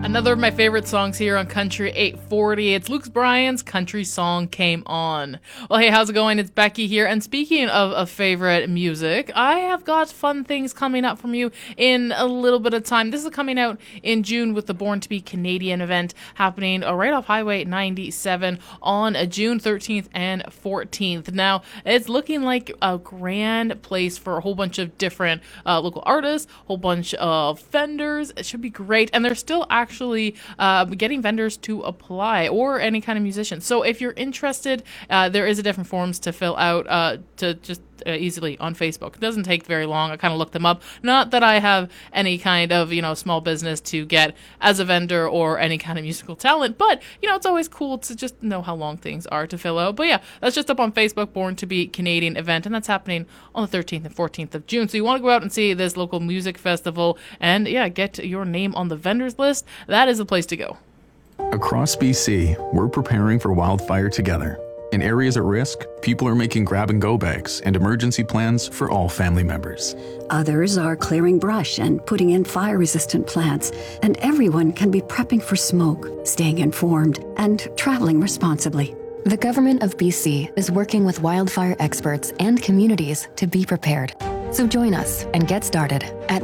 Another of my favorite songs here on Country 840. It's Luke Bryan's Country Song Came On. Well, hey, how's it going? It's Becky here. And speaking of favorite music, I have got fun things coming up from you in a little bit of time. This is coming out in June with the Born to Be Canadian event happening right off Highway 97 on June 13th and 14th. Now, it's looking like a grand place for a whole bunch of different local artists, whole bunch of vendors. It should be great. And they're still actually getting vendors to apply, or any kind of musician. So if you're interested, there is a different forms to fill out to just easily on Facebook. It doesn't take very long. I kind of looked them up. Not that I have any kind of, small business to get as a vendor or any kind of musical talent, but, it's always cool to just know how long things are to fill out. But yeah, that's just up on Facebook, Born to Be Canadian event, and that's happening on the 13th and 14th of June. So you want to go out and see this local music festival and, get your name on the vendors list. That is the place to go. Across BC, we're preparing for wildfire together. In areas at risk, people are making grab-and-go bags and emergency plans for all family members. Others are clearing brush and putting in fire-resistant plants, and everyone can be prepping for smoke, staying informed, and traveling responsibly. The Government of BC is working with wildfire experts and communities to be prepared. So join us and get started at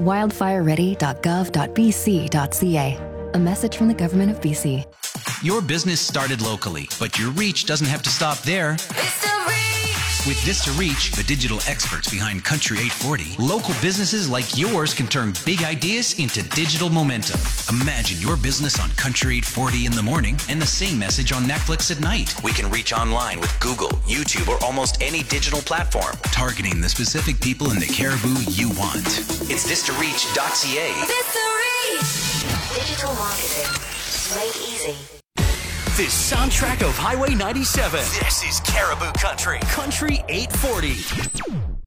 wildfireready.gov.bc.ca. A message from the Government of BC. Your business started locally, but your reach doesn't have to stop there. With Vista Reach, the digital experts behind Country 840, local businesses like yours can turn big ideas into digital momentum. Imagine your business on Country 840 in the morning and the same message on Netflix at night. We can reach online with Google, YouTube, or almost any digital platform, targeting the specific people in the Caribou you want. It's VistaReach.ca. Vista Reach! Digital marketing. Made easy. The soundtrack of Highway 97. This is Caribou Country. Country 840.